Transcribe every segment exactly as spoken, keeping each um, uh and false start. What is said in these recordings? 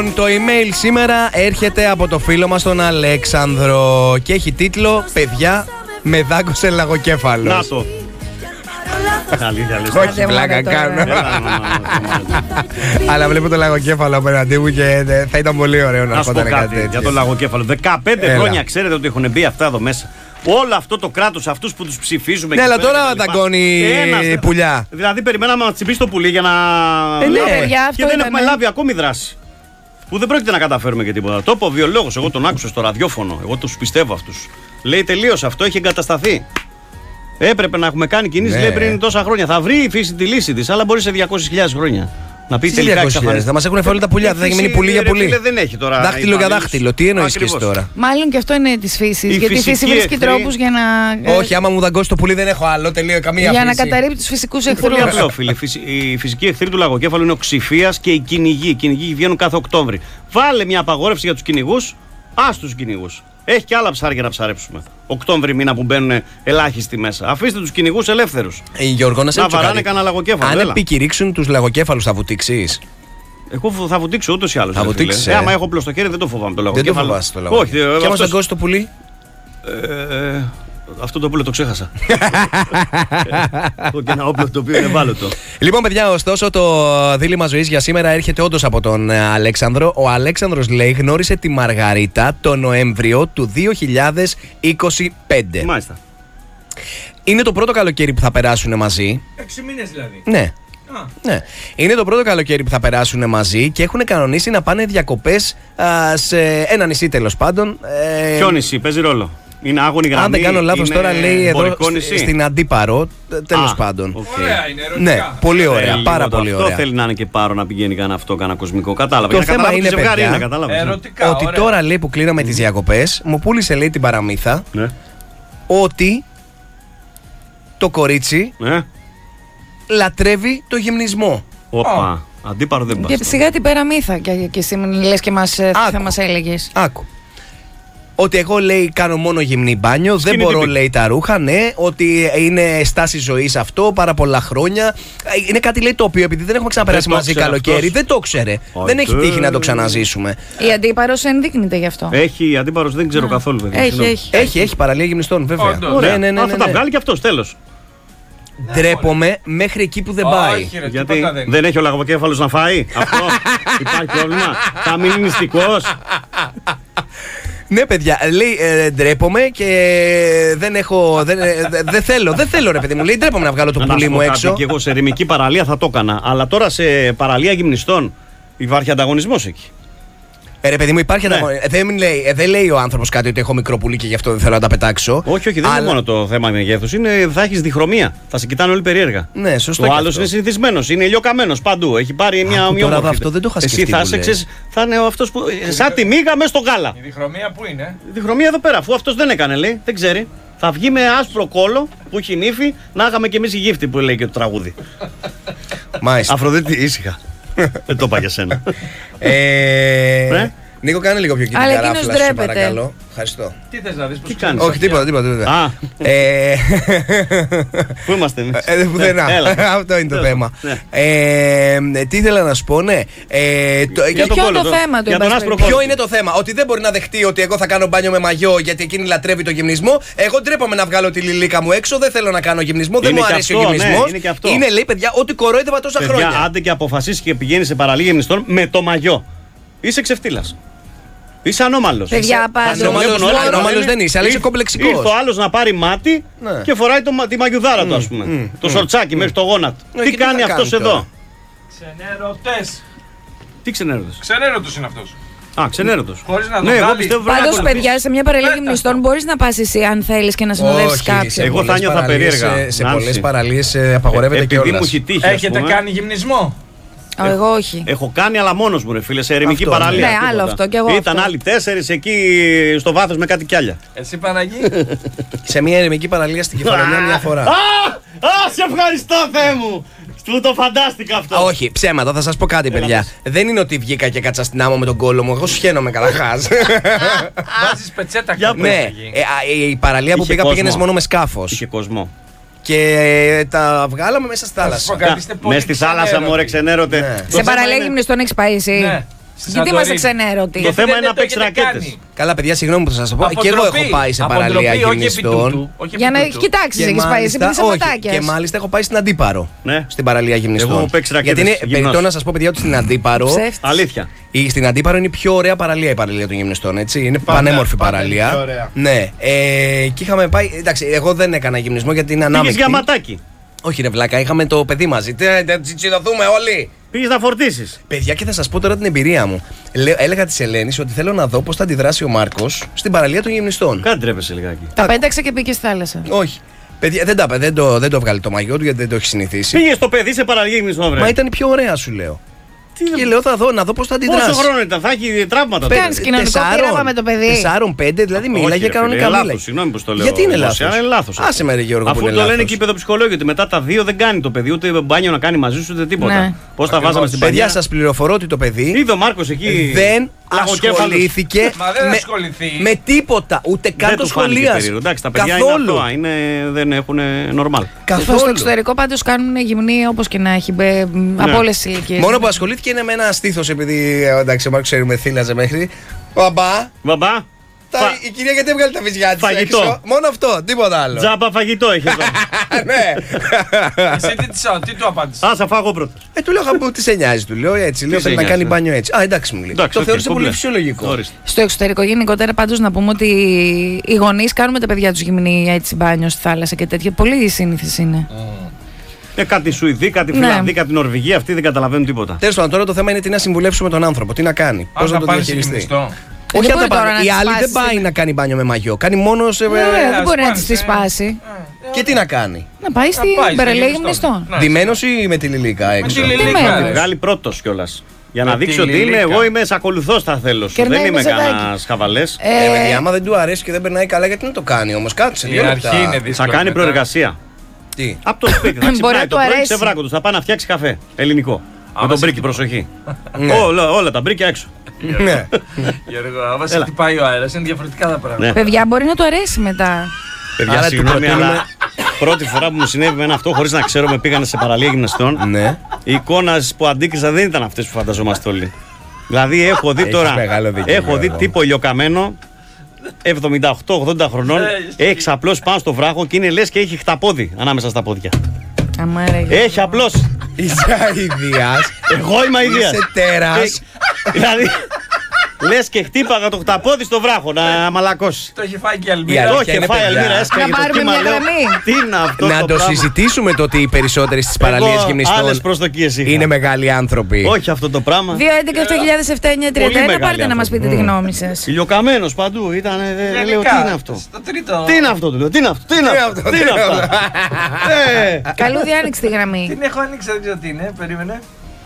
Λοιπόν, το email σήμερα έρχεται από το φίλο μας τον Αλέξανδρο και έχει τίτλο «Παιδιά, με δάγκωσε λαγοκέφαλος». Να το. Όχι, πλάκα κάνω. Αλλά βλέπω το λαγοκέφαλο απέναντί μου και θα ήταν πολύ ωραίο να έρχονταν κάτι τέτοιο. Για το λαγοκέφαλο. δεκαπέντε χρόνια ξέρετε ότι έχουν μπει αυτά εδώ μέσα. Όλο αυτό το κράτος, αυτούς που τους ψηφίζουμε. Ναι, αλλά τώρα δαγκώνει πουλιά. Δηλαδή, περιμέναμε να τσιμπήσει το πουλί για να. Ε, ναι, και δεν έχουμε λάβει ακόμη δράση. Που δεν πρόκειται να καταφέρουμε και τίποτα. Το είπε ο βιολόγος, εγώ τον άκουσα στο ραδιόφωνο. Εγώ τους πιστεύω αυτούς. Λέει τελείως αυτό, έχει εγκατασταθεί. Έπρεπε να έχουμε κάνει κινήσεις, ναι, λέει πριν τόσα χρόνια. Θα βρει η φύση τη λύση της, αλλά μπορεί σε διακόσιες χιλιάδες χρόνια. Να πει τελικά εξαφανιστεί. Θα μας έχουν φέρει όλα τα πουλιά, δεν θα έχει μείνει πουλί για πουλί. Δεν έχει τώρα. Δάχτυλο για δάχτυλο, τι εννοείς και εσύ τώρα. Μάλλον και αυτό είναι της φύσης. Γιατί η φύση βρίσκει τρόπους για να. Όχι, άμα μου δαγκώσει το πουλί δεν έχω άλλο, τελείω καμία φύση. Για να καταρρύπτει τους φυσικούς εχθρούς. Πολύ απλό, φίλε. Οι φυσικοί εχθροί του λαγοκέφαλου είναι ο ξηφίας και οι κυνηγοί. Οι κυνηγοί βγαίνουν κάθε Οκτώβρη. Βάλε μια απαγόρευση για τους κυνηγούς, ας τους κυνηγούς. Έχει και άλλα ψάρια να ψαρέψουμε. Οκτώβρη μήνα που μπαίνουν ελάχιστοι μέσα. Αφήστε τους κυνηγούς ελεύθερους. Γιώργο, να σε ρωτήσω κάτι. Κανένα λαγοκέφαλο. Αν επικηρύξουν τους λαγοκέφαλους, θα βουτήξεις? Εγώ θα βουτήξω ούτως ή άλλως. Θα βουτήξεις. Ε, άμα έχω πλωστό χέρι, δεν το φοβάμαι το λαγοκέφαλο. Δεν το φοβάσαι το λαγοκέφαλο. Όχι. Και άμα δαγκώσει το πουλί. Ε, αυτό το πουλί το ξέχασα. Έχω και ένα όπλο το οποίο είναι ευάλωτο. Λοιπόν, παιδιά, ωστόσο το δίλημμα ζωής για σήμερα έρχεται όντως από τον Αλέξανδρο. Ο Αλέξανδρος λέει γνώρισε τη Μαργαρίτα το Νοέμβριο του δύο χιλιάδες είκοσι πέντε. Μάλιστα. Είναι το πρώτο καλοκαίρι που θα περάσουν μαζί. Έξι μήνες δηλαδή. Ναι. Ah. Ναι. Είναι το πρώτο καλοκαίρι που θα περάσουν μαζί και έχουν κανονίσει να πάνε διακοπές α, σε ένα νησί, τέλος πάντων. Ε, Ποιο νησί, παίζει ρόλο? Είναι άγωνη γραμμή? Αν δεν κάνω λάθος, τώρα λέει εδώ νησί. Στην Αντίπαρο, τέλος ah, πάντων. Okay. Ωραία είναι, ερωτικά. Ναι, πολύ ωραία, ε, πάρα πολύ αυτό ωραία. Θέλει να είναι και Πάρο να πηγαίνει κανένα αυτό, κανένα κοσμικό. Κατάλαβα. Το για θέμα είναι, παιδιά, είναι, κατάλαβα, ερωτικά, ότι ωραία. Τώρα λέει που κλείναμε mm. τις διακοπές, μου πούλησε, λέει, την παραμύθα, ναι, ότι το κορίτσι ναι, λατρεύει το γυμνισμό. Όπα, oh. Αντίπαρο δεν πάει. Και σιγά την παραμύθα και, και εσύ λες και μας, θα μας έλεγες. Άκου. Ότι εγώ, λέει, κάνω μόνο γυμνή μπάνιο, δεν μπορώ, πει. λέει, τα ρούχα, ναι, ότι είναι στάση ζωής αυτό πάρα πολλά χρόνια. Είναι κάτι, λέει, το οποίο επειδή δεν έχουμε ξαναπεράσει δεν μαζί καλοκαίρι, αυτός. δεν το ξέρε. Oh, δεν έχει τύχει να το ξαναζήσουμε. Η Αντίπαρος ενδείκνυται γι' αυτό. Έχει, η Αντίπαρος δεν ξέρω yeah. καθόλου, βέβαια. Έχει, έχει. Έχει, έχει παραλία γυμνιστών, βέβαια. Oh, ναι, ναι, ναι, ναι, ναι, θα τα βγάλει και αυτός, τέλος. Ντρέπομαι μέχρι εκεί που δεν πάει. Όχι, ρε, γιατί δεν, δεν έχει ο λαγοκέφαλος να φάει. Αυτό υπάρχει πρόβλημα. Θα μείνει νηστικός. Ναι, παιδιά, λέει ε, ντρέπομαι και δεν έχω. Δεν, ε, δεν θέλω, δεν θέλω, ρε παιδί μου. Λέει ντρέπομαι να βγάλω το πουλί μου έξω. Και εγώ σε ερημική παραλία θα το έκανα. Αλλά τώρα σε παραλία γυμνιστών υπάρχει ανταγωνισμός εκεί. Ε, ρε παιδί μου, υπάρχει ναι. ανταγωνισμός. Δεν λέει, ε, δεν λέει ο άνθρωπος κάτι ότι έχω μικρό πουλί και γι' αυτό δεν θέλω να τα πετάξω. Όχι, όχι, δεν αλλά... είναι μόνο το θέμα μεγέθους. Είναι θα έχεις διχρωμία. Θα σε κοιτάνε όλοι περίεργα. Ναι, σωστό. Ο άλλος είναι συνηθισμένος, είναι ηλιοκαμένος παντού. Έχει πάρει μια ομοιόμορφη. Τώρα αυτό δεν το είχα σκεφτεί. Εσύ θα είσαι, θα είναι αυτός που. Σαν τη μύγα μέσα στο γάλα. Η διχρωμία πού είναι? Η διχρωμία εδώ πέρα, αφού αυτός δεν έκανε, λέει, δεν ξέρει. Θα βγει με άσπρο κόλλο που έχει νύφη, να είχαμε κι εμείς η γύφτη που λέει και το τραγούδι. Μάλιστα. Αφροδίτη, ήσυχα. Δεν το είπα για σένα. Νίκο, κάνε λίγο πιο κοινή καράφλα, σου παρακαλώ. Ευχαριστώ. Τι θες να δεις, τι κάνεις? Όχι, τίποτα, τίποτα, τίποτα. Α, πού είμαστε εμείς? Ε, πουθενά. Αυτό είναι το θέμα. Τι ήθελα να σου πω, ναι. Ποιο είναι το θέμα του? Ποιο είναι το θέμα? Ότι δεν μπορεί να δεχτεί ότι εγώ θα κάνω μπάνιο με μαγιό γιατί εκείνη λατρεύει το γυμνισμό. Εγώ ντρέπομαι να βγάλω τη λιλίκα μου έξω, δεν θέλω να κάνω γυμνισμό, δεν μου αρέσει ο γυμνισμός. Είναι, λέει, παιδιά, ότι κορόιδευα τόσα χρόνια. Άντε και αποφασίσει και πηγαίνει σε παραλία γυμνιστών με το μαγιό. Είσαι ξεφτύλας. Είσαι ανώμαλος. Παιδιά, πάντα. Ανώμαλος δεν είσαι, αλλά είσαι κομπλεξικός. Ήρθε ο άλλος να πάρει μάτι ναι. και φοράει το, τη μαγιουδάρα mm, του, ας πούμε. Mm, το mm, σορτσάκι mm, μέχρι το γόνατο. Mm, τι κάνει αυτός εδώ? Ξενέρωτες. Τι ξενέρωτες? Ξενέρωτος είναι αυτός. Α, ξενέρωτος. Χωρίς να το ναι, βγάλει. Πάντως, παιδιά, σε μια παραλία γυμνιστών μπορείς να πας εσύ αν θέλεις και να συνοδεύσεις κάποιον. Εγώ θα νιώθα περίεργα. Σε πολλές παραλίες απαγορεύεται κιόλας. Έχετε κάνει γυμνισμό? Εγώ όχι. Έχω κάνει, αλλά μόνος μου, ρε φίλε, σε ερημική αυτό, παραλία. Ναι, άλλο αυτό κι εγώ. Ήταν αυτό. άλλοι τέσσερις εκεί στο βάθος με κάτι κι άλλα. Εσύ, Παναγί? Σε μια ερημική παραλία στην Κεφαλονιά μια φορά. Α, α, σε ευχαριστώ, Θεέ μου! Του το φαντάστηκα αυτό. Α, όχι, ψέματα, θα σας πω κάτι, παιδιά. Δεν είναι ότι βγήκα και κάτσα στην άμμο με τον κόλλο μου. Εγώ σου χαίνομαι καταρχάς. Βάζεις πετσέτα. Ναι, η παραλία που πήγα πήγαινες μόνο με σκάφος. Είχε κόσμο. Και τα βγάλαμε μέσα στη θάλασσα. Μέσα στη θάλασσα, μωρέ, ξενέρωτε. Σε παραλία γυμνιστών έχεις πάει εσύ? Ναι. Γιατί είμαστε ξενέρωτοι. Το θέμα είναι να το παίξει έχετε ρακέτες. κάνει. Καλά, παιδιά, συγγνώμη που θα σα πω. Και εγώ έχω πάει σε παραλία γυμνιστών. Για να έχει κοιτάξει, έχει πάει. Εσύ με σαματάκια. Και μάλιστα έχω πάει στην Αντίπαρο. Ναι. Στην παραλία γυμνιστών. Εγώ έχω παίξει ρακέτες. Γιατί είναι γυμνός. περιττό να σα πω, παιδιά, ότι στην Αντίπαρο. Ψεύτης. Αλήθεια. Η, στην Αντίπαρο είναι η πιο ωραία παραλία η παραλία των γυμνιστών, έτσι. Είναι Πάντα, πανέμορφη πάντα παραλία. είναι πιο ωραία. Ναι. Ε, και είχαμε πάει. Εντάξει, εγώ δεν έκανα γυμνισμό γιατί είναι Πήγες ανάμεικτη. για ματάκι. Όχι, ρε βλάκα, είχαμε το παιδί μαζί. Τι, να τσιτσιδωθούμε όλοι. Πήγες να φορτίσεις. Παιδιά, και θα σα πω τώρα την εμπειρία μου. Λέ, έλεγα τη Ελένη ότι θέλω να δω πώ θα αντιδράσει ο Μάρκο στην παραλία των γυμνιστών. Κάτι τρέπεσαι λιγάκι. Τα πέταξε και πήγε στη θάλασσα. Όχι. Παιδιά, δεν, τα, δεν, το, δεν το βγάλει το μαγιό του γιατί δεν το έχει συνηθίσει. Πήγες το παιδί σε παραλία γυμνιστών, βρε. Μα ήταν η πιο ωραία, σου λέω. Τι Και λέω θα δω, να δω πώ θα αντιδράσει. Πόσο χρόνο ήταν, θα έχει τραύματα. Πες. τότε. Κάνεις κοινωνικό πείραμα με το παιδί. Τεσσάρων, πέντε, δηλαδή Όχι, μίλαγε ρε φίλε, κανονικά. είναι μίλαγε. λάθος, συγγνώμη που το λέω. Γιατί είναι δημόσια, λάθος? Είναι λάθος. Άσε με ρε Γιώργο, Αφού που είναι το λένε λάθος. και οι παιδοψυχολόγοι ότι μετά τα δύο δεν κάνει το παιδί ούτε μπάνιο να κάνει μαζί σου ούτε τίποτα. Ναι. Πώς τα Ακριβώς. βάζαμε στην Παιδιά, πανιά. σας πληροφορώ ότι το παιδί Είδε ο Μάρκος εκεί. δεν λαγοκέφαλος. ασχολήθηκε Μα δεν με, ασχοληθεί. με τίποτα, ούτε καν Δεν το του φάνηκε σχολίασε. περίεργο. Εντάξει, τα παιδιά είναι Καθόλου. αυτό, είναι, δεν έχουν normal. Στο Καθόλου. εξωτερικό πάντως κάνουν γυμνή όπως και να έχει μπε- από όλες τις ηλικίες. Μόνο που ασχολήθηκε είναι με ένα στήθος, επειδή ε, εντάξει, ο Μάρκος ξέρουμε θύλαζε μέχρι. Μπαμπά, Μπαμπά, τα, φα- η κυρία γιατί έβγαλε τα βυζιά της Φαγητό. έξω. Μόνο αυτό, τίποτα άλλο. τζάμπα φαγητό έχει εδώ. Ναι. Εσύ τι, της- τι του απάντησε. Α, θα φάω εγώ πρώτα. Ε, του λέω «Χαμπού, τι σε νοιάζει, του λέω έτσι. Λέω σε θέλει να νοιάζει, κάνει ναι. μπάνιο έτσι. Α, εντάξει μου λέει. Εντάξει, Το οκ, θεώρησε πολύ κομπλέ. φυσιολογικό. Ορίστε. Στο εξωτερικό γενικότερα πάντως να πούμε ότι οι γονείς κάνουν με τα παιδιά τους γυμνή έτσι μπάνιο στη θάλασσα και τέτοια. Πολύ σύνηθες είναι. Ε, κάτι Σουηδοί, κάτι Ναι. Φιλανδοί, κάτι Νορβηγοί, αυτοί δεν καταλαβαίνουν τίποτα. Τέλος πάντων, τώρα το θέμα είναι τι να συμβουλεύσουμε τον άνθρωπο, τι να κάνει, πώς Αν να θα το πάνε σε διαχειριστεί. γυμνιστό. Όχι Δεν αν τα μπορεί τώρα πάνε. να Η τις άλλη δεν σπάσει. πάει να κάνει μπάνιο με μαγιό. Κάνει μόνο σε. Ναι, δεν ας μπορεί να πάνε της τη σε- σπάσει. Και τι να κάνει. Να πάει Να πάει στην στο παραλία γυμνιστό. γυμνιστών. Ναι. Ντυμένος ή με τη λιλίκα Με έξω. τη λιλίκα. Ντυμένος. Ναι. Βγάλει πρώτο κιόλα. Για να Με δείξει τη ότι είναι, λιλίκα. εγώ είμαι σε ακολουθώ θα θέλω σου. Κερνάει Δεν είμαι μεζεδάκι. κανένα χαβαλέ. Ε, Ε, παιδιά, άμα δεν του αρέσει και δεν περνάει καλά, γιατί να το κάνει όμως. Κάτσε Η δύο αρχή λεπτά. είναι δύσκολη. Θα κάνει μετά. προεργασία. Τι. Από το σπίτι. Θα Μπορεί ξυπνάει να το του πρωί αρέσει. ξεβράκο του. Θα πάει να φτιάξει καφέ. Ελληνικό. Με Άμα τον σε μπρίκι, χτυπά- προσοχή. Ναι. Όλα, όλα τα μπρίκια έξω. Ναι. Γιώργο, άμα σε Έλα. χτυπάει ο αέρας είναι διαφορετικά τα πράγματα. Ναι. παιδιά μπορεί να του αρέσει μετά. Παιδιά, Άρα του συγγνώμη, προτείνουμε- αλλά πρώτη φορά που μου συνέβη με ένα αυτό, χωρί να ξέρω, με πήγανε σε παραλία γυμναστών. Ναι. Οι εικόνες που αντίκριζα δεν ήταν αυτές που φανταζόμαστε όλοι. Δηλαδή έχω δει Έχεις τώρα. μεγάλο δίκιο, Έχω δει Γιώργο. τύπο ηλιοκαμένο εβδομήντα οκτώ ογδόντα χρονών. Ε, Έχει απλώσει πάνω στο βράχο και είναι λες και έχει χταπόδι ανάμεσα στα πόδια. Αμάρα, Γιώργο. Έχει απλώσει. Είσαι αηδίας. Εγώ είμαι αηδίας. Είσαι τέρας. Ε, Δηλαδή. Λες και χτύπαγα το χταπόδι στο βράχο να μαλακώσει. Το έχει φάει και η Η Αλμύρα. αλήθεια Όχι, είναι, φάει παιδιά. Αλμύρα, έσκαγε Να το πάρουμε κύμα, μια λέω, γραμμή. τι είναι αυτό Να το πράγμα? συζητήσουμε το ότι οι περισσότεροι στις παραλίες Εγώ γυμνιστών άλλες προσδοκίες είχα. είναι μεγάλοι άνθρωποι. Όχι αυτό το πράγμα. δύο έντεκα επτά χιλιάδες επτά εννιά τριάντα Πολύ ένα μεγάλοι πάρτε να μας πείτε τη γνώμη σας. Ηλιοκαμένος παντού ήταν. ε, ε, Λέω Γενικά, τι είναι αυτό. Στο τρίτο. Τι είναι αυτό, του λέω. Τι είναι αυτό, τι είναι αυτό, τι είναι αυτό. Ε, Καλούδι άνοιξε τη γραμμή. Την έχω ανοίξει, δεν ξέρω τι είναι. Περίμενε.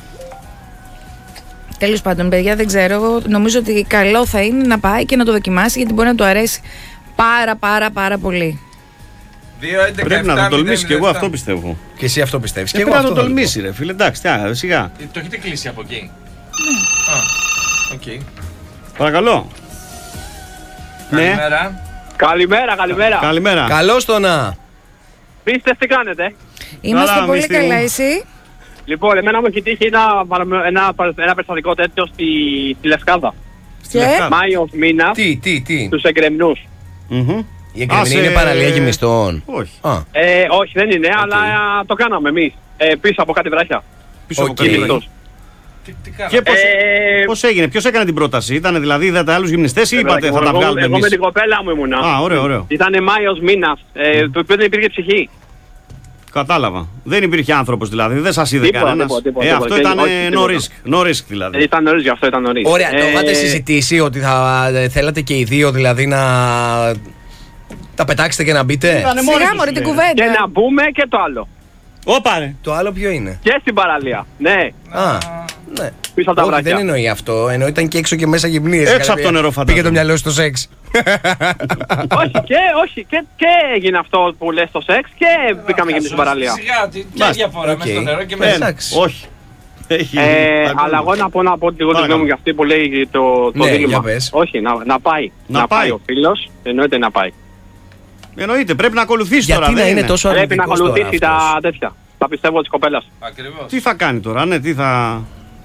Τέλος πάντων, παιδιά, δεν ξέρω. Εγώ νομίζω ότι καλό θα είναι να πάει και να το δοκιμάσει γιατί μπορεί να του αρέσει πάρα πάρα πάρα πολύ. δύο έντεκα Πρέπει να το τολμήσει και εγώ αυτό πιστεύω. Και εσύ αυτό πιστεύεις. Και Και εγώ πρέπει να αυτό το θα τολμήσει, ρε φίλε. Εντάξει, τι, α, σιγά. Ε, Το έχετε κλείσει από εκεί. Α, οκ. Παρακαλώ. Ναι, Καλημέρα. Καλημέρα, καλημέρα. καλημέρα. πω. Καλώς το να. Πείστε τι κάνετε. Είμαστε Καλά, πολύ μισθή καλά, μου. εσύ. Λοιπόν, εμένα μου έχει τύχει ένα, παραμε- ένα, ένα περιστατικό τέτοιο στη, στη Λευκάδα. Στη Και? Λευκάδα. Μάιο μήνα, Τι, τι, τι. στους εγκρεμνούς. Μμμ. Η εγκρεμηνή Άσε- είναι παραλία γυμνιστών. Όχι. Α, Ε, όχι, δεν είναι, αλλά α, το κάναμε εμείς. Ε, πίσω από κάτι βράχια. Πίσω από Οκ. κάτι. Εκτός. Τι, τι κάναμε. Και πώς, Ε, πώς έγινε, ποιος έκανε την πρόταση, ήταν δηλαδή είδατε άλλους γυμνιστές ή είπατε θα τα εγώ, βγάλουμε εγώ με εμείς. την κοπέλα μου ήμουνα. Α, ωραίο, ωραίο. Ήταν Μάιος μήνας, ε, του οποίου δεν υπήρχε ψυχή. Κατάλαβα. Δεν υπήρχε άνθρωπος δηλαδή, δεν σας είδε Τίποτα, κανένας. τίποτα, τίποτα, Ε, τίποτα. αυτό ήταν Όχι, ε, no τίποτα. risk. No risk δηλαδή. Ε, ήταν νωρίς, γι' αυτό ήταν νωρίς. ωραία, το Ε, είχατε συζητήσει ότι θα ε, θέλατε και οι δύο δηλαδή να τα πετάξετε και να μπείτε. Ήτανε μόνοι Σιγά τους, μωρέ την λέει. Και κουβέντα. να μπούμε και το άλλο. Όπα ρε. Το άλλο ποιο είναι. Και στην παραλία. Ναι, Α, ναι. πίσω από τα Όχι, βράχια. δεν εννοεί αυτό. Εννοεί ήταν και έξω και μέσα γυμνίες. Έξω από το νερό, φαντάζομαι. Πήγε το μυαλό σου στο σεξ. όχι, και, όχι και, και έγινε αυτό που λες στο σεξ και μπήκαμε και εμείς στην παραλία. Σιγά, τι Μάλιστα. διαφορά Οκ. μέσα στο νερό και Ε, μέσα. εντάξει. Όχι. Έχει- Ε, παγκόσμιο. αλλά εγώ να πω να πω λίγο τη γνώμη μου για αυτή που λέει το, το Ναι, δίλημμα. για πες. Όχι, να, να πάει. Να πάει. ο φίλος, εννοείται να πάει. Εννοείται, πρέπει να ακολουθήσει τώρα. Γιατί να δεν είναι τόσο Πρέπει να αρνητικός τώρα ακολουθήσει αυτός. τα τέτοια. Τα πιστεύω της κοπέλας. Ακριβώς. Τι θα κάνει τώρα, ναι, τι θα.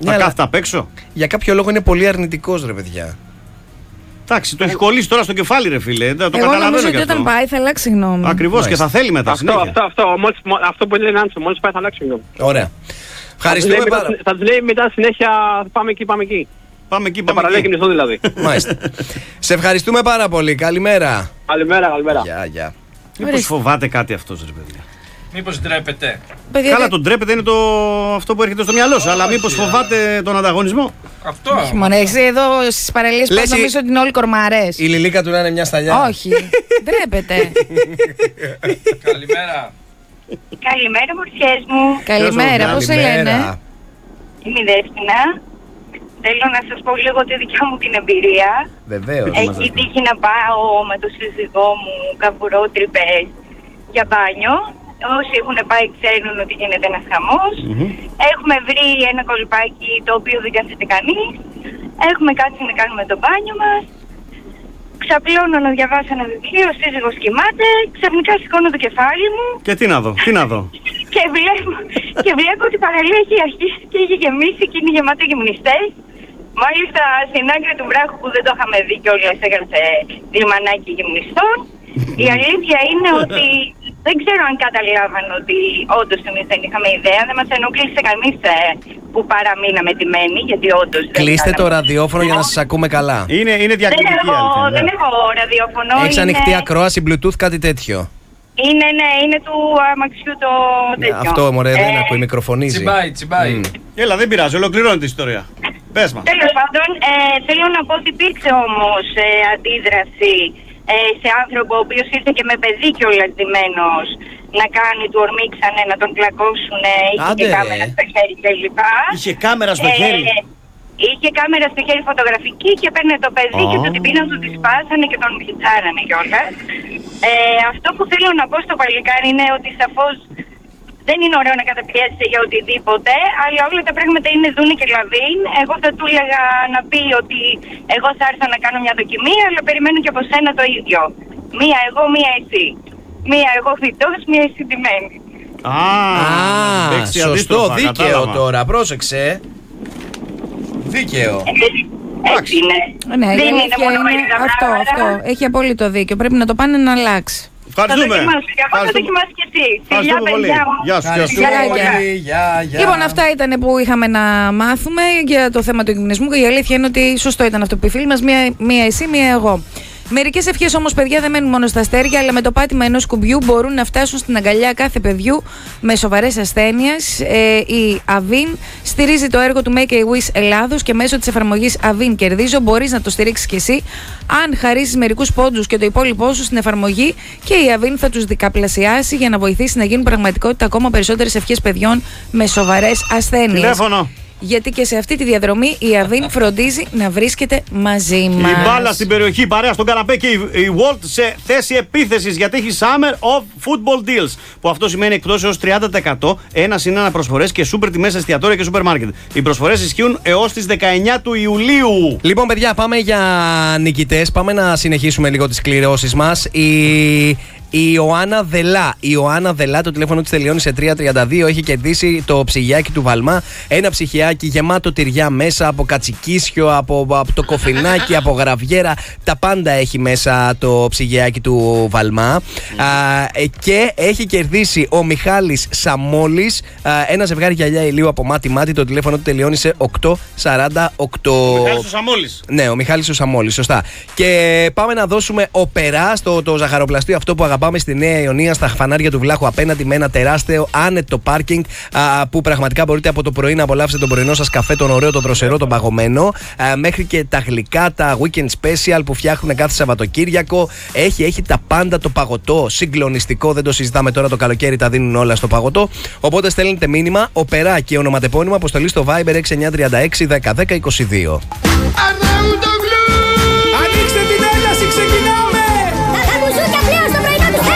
Θα κάθεται απ' έξω. Για κάποιο λόγο είναι πολύ αρνητικός, ρε παιδιά. Εντάξει, το έχει κολλήσει τώρα στο κεφάλι, ρε φίλε. Το Εγώ καταλαβαίνω νομίζω και ότι αυτό. όταν πάει θα αλλάξει γνώμη. Ακριβώς, και θα θέλει μετά. Αυτό, συνέχεια. αυτό, αυτό, μόλις, αυτό που λένε Άντσο, μόλις πάει θα αλλάξει γνώμη. Ωραία. Ευχαριστούμε Θα τους λέει πάρα μετά- Θα τους λέει μετά συνέχεια πάμε εκεί, πάμε εκεί. Πάμε εκεί, Τα πάμε παραλέει εκεί. κινηθώ δηλαδή. Μάλιστα. Σε ευχαριστούμε πάρα πολύ. Καλημέρα. Καλημέρα, καλημέρα. Γεια, γεια. Μήπως φοβάται κάτι αυτός, ρε παιδιά. Μήπως ντρέπεται. Παιδιά, Καλά, δεν- τον τρέπεται είναι το... αυτό που έρχεται στο μυαλό σου, αλλά μήπως φοβάται τον ανταγωνισμό. Αυτό. Όχι μόνο εσύ εδώ στις παραλίες Λες πας η- νομίζω ότι είναι όλοι κορμαρές. Η Λιλίκα του να είναι μια σταλιά. Όχι, ντρέπεται. Καλημέρα. Καλημέρα, μορφιές μου. Καλημέρα, πώς σε Καλημέρα. λένε? Είμαι η Δεύστηνα. Θέλω να σας πω λίγο τη δικιά μου την εμπειρία. Βεβαίως. Έχει τύχει να πάω με τον σύζυγό μου κάπου ρότριπες για μπάνιο. Όσοι έχουν πάει ξέρουν ότι γίνεται ένας χαμός. Έχουμε βρει ένα κολπάκι το οποίο δεν κάθεται κανείς. Έχουμε κάτσει να κάνουμε το μπάνιο μας. Ξαπλώνω να διαβάσω ένα βιβλίο, ο σύζυγος κοιμάται. Ξαφνικά σηκώνω το κεφάλι μου Και τι να δω, τι να δω. και βλέπω, και βλέπω ότι η παραλία έχει αρχίσει και έχει γεμίσει και είναι γεμάτη γυμνιστές. Μάλιστα στην άκρη του βράχου που δεν το είχαμε δει κιόλας έγραφε λιμανάκι γυμνιστών. Η αλήθεια είναι ότι δεν ξέρω αν καταλάβαν ότι όντως εμείς δεν είχαμε ιδέα. Δεν μας ενόχλησε κανείς ε, που παραμείναμε τιμένοι, γιατί όντως δεν Κλείστε το κάναμε. ραδιόφωνο για να σας ακούμε καλά. Είναι, είναι Δεν διακριτική έχω, αλήθεια. δεν ναι. έχω ραδιόφωνο. Έχεις είναι- ανοιχτή ακρόαση, Bluetooth, κάτι τέτοιο. Είναι, ναι, είναι του αμαξιού το τέτοιο. Αυτό μωρέ δεν Ε, ακούει, μικροφωνίζει. Τσιμπάει, τσιμπάει. Μμ. Έλα, δεν πειράζει, ολοκληρώνει την ιστορία. Πες μας. Τέλος πάντων, ε, θέλω να πω ότι υπήρξε όμως ε, αντίδραση ε, σε άνθρωπο ο οποίος ήρθε και με παιδί κιόλας ντυμένος να κάνει του ορμήξανε, να τον κλακώσουν, είχε Άντε, και ρε. κάμερα στο χέρι κλπ. Είχε κάμερα στο Ε, χέρι. Είχε κάμερα στο χέρι φωτογραφική και παίρνε το παιδί και Ω. του την πήραν, του τη σπάσανε και τον πιτσάρανε κιόλας. Ε, αυτό που θέλω να πω στο παλικάρι είναι ότι σαφώς δεν είναι ωραίο να καταπιέζεσαι για οτιδήποτε, αλλά όλα τα πράγματα είναι δούνε και λαβίν. Εγώ θα του έλεγα να πει ότι εγώ θα έρθω να κάνω μια δοκιμή, αλλά περιμένω και από σένα το ίδιο. Μία εγώ, μία εσύ. Μία εγώ φυτός, μία εσύ ντυμένη. Α, Α, παίξει σωστό, αντίστροφα, δίκαιο κατάλαβα. τώρα, πρόσεξε. Δίκαιο. Έτσι είναι. Ναι, η δεν είναι αλήθεια μόνο είναι μερικά αυτό, πράγματα. αυτό. Έχει απόλυτο δίκιο. Πρέπει να το πάνε να αλλάξει. Θα Ευχαριστούμε. δοκιμάσω και εγώ, θα Ευχαριστούμε. δοκιμάσει και εσύ. Φιλιά, Ευχαριστούμε πολύ. παιδιά μου. Γεια σου, γεια σου. Ευχαριστούμε Γεια, πολύ. Γεια, γεια. Λοιπόν, αυτά ήταν που είχαμε να μάθουμε για το θέμα του γυμνισμού και η αλήθεια είναι ότι σωστό ήταν αυτό που είπε η φίλη μας, μία, μία εσύ, μία εγώ. Μερικές ευχές όμως, παιδιά, δεν μένουν μόνο στα αστέρια, αλλά με το πάτημα ενός κουμπιού μπορούν να φτάσουν στην αγκαλιά κάθε παιδιού με σοβαρές ασθένειες. Ε, η Avin στηρίζει το έργο του Make a Wish Ελλάδος και μέσω της εφαρμογής Avin Κερδίζω μπορείς να το στηρίξεις κι εσύ. Αν χαρίσεις μερικούς πόντους και το υπόλοιπό σου στην εφαρμογή, και η Avin θα τους δικαπλασιάσει για να βοηθήσει να γίνουν πραγματικότητα ακόμα περισσότερες ευχές παιδιών με σοβαρές ασθένειες. Τηλέφωνο. Γιατί και σε αυτή τη διαδρομή η Avin φροντίζει να βρίσκεται μαζί μας. Η μπάλα στην περιοχή, παρέα στον καναπέ και η, η Walt σε θέση επίθεσης, γιατί έχει Summer of Football Deals. Που αυτό σημαίνει εκπτώσεις έως τριάντα τοις εκατό, ένα συν ένα προσφορές και σούπερ τιμές εστιατόρια και σούπερ μάρκετ. Οι προσφορές ισχύουν έως τις δεκαεννιά του Ιουλίου. Λοιπόν, παιδιά, πάμε για νικητές. Πάμε να συνεχίσουμε λίγο τις κληρώσεις μας. Η Η Ιωάννα Δελά. Η Ιωάννα Δελά, το τηλέφωνο της τελειώνει σε τρία τριάντα δύο. Έχει κερδίσει το ψυγιάκι του Βαλμά. Ένα ψυγιάκι γεμάτο τυριά μέσα, από κατσικίσιο, από, από το κοφινάκι, από γραβιέρα. Τα πάντα έχει μέσα το ψυγιάκι του Βαλμά. Α, και έχει κερδίσει ο Μιχάλης Σαμόλης, α, ένα ζευγάρι γυαλιά ηλίου από μάτι-μάτι. Το τηλέφωνο του τελειώνει σε οκτώ σαράντα οκτώ. Ο Μιχάλης ο Σαμόλης. Ναι, ο Μιχάλης ο Σαμόλης, σωστά. Και πάμε να δώσουμε οπερά στο το ζαχαροπλαστείο αυτό που αγαπάμε στη Νέα Ιωνία, στα φανάρια του Βλάχου, απέναντι με ένα τεράστιο άνετο πάρκινγκ, α, που πραγματικά μπορείτε από το πρωί να απολαύσετε τον πρωινό σας καφέ, τον ωραίο, τον δροσερό, τον παγωμένο, α, μέχρι και τα γλυκά, τα weekend special που φτιάχνουν κάθε Σαββατοκύριακο. Έχει, έχει τα πάντα, το παγωτό συγκλονιστικό, δεν το συζητάμε τώρα, το καλοκαίρι τα δίνουν όλα στο παγωτό. Οπότε στέλνετε μήνυμα, οπερά και ονοματεπώνυμα, αποστολή στο Viber έξι εννιά τρία έξι δέκα δέκα είκοσι δύο.